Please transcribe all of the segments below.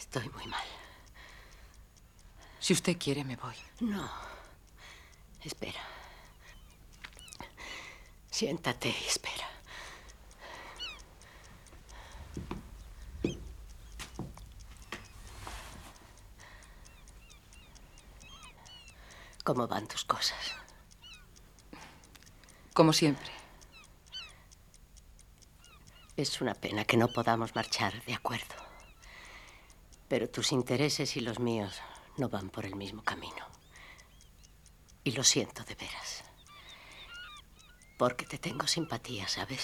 Estoy muy mal. Si usted quiere, me voy. No. Espera. Siéntate y espera. ¿Cómo van tus cosas? Como siempre. Es una pena que no podamos marchar de acuerdo. Pero tus intereses y los míos no van por el mismo camino. Y lo siento de veras. Porque te tengo simpatía, ¿sabes?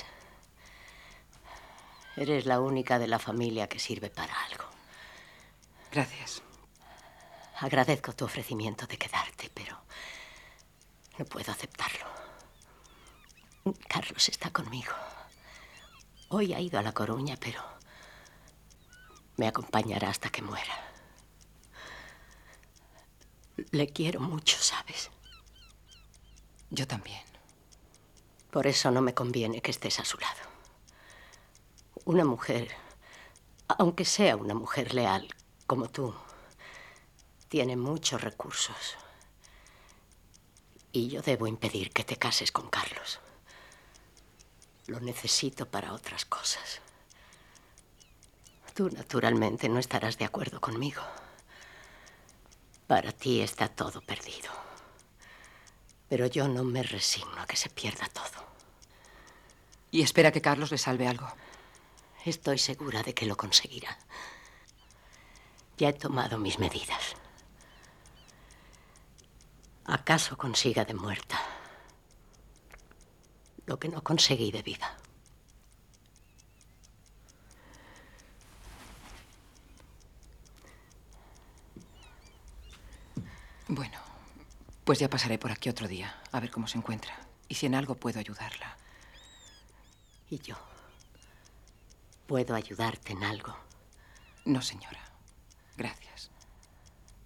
Eres la única de la familia que sirve para algo. Gracias. Agradezco tu ofrecimiento de quedarte, pero no puedo aceptarlo. Carlos está conmigo. Hoy ha ido a La Coruña, pero me acompañará hasta que muera. Le quiero mucho, ¿sabes? Yo también. Por eso no me conviene que estés a su lado. Una mujer, aunque sea una mujer leal como tú, tiene muchos recursos. Y yo debo impedir que te cases con Carlos. Lo necesito para otras cosas. Tú, naturalmente, no estarás de acuerdo conmigo. Para ti está todo perdido. Pero yo no me resigno a que se pierda todo. ¿Y espera que Carlos le salve algo? Estoy segura de que lo conseguirá. Ya he tomado mis medidas. ¿Acaso consiga de muerta lo que no conseguí de viva? Bueno, pues ya pasaré por aquí otro día, a ver cómo se encuentra. Y si en algo puedo ayudarla. ¿Y yo? ¿Puedo ayudarte en algo? No, señora. Gracias.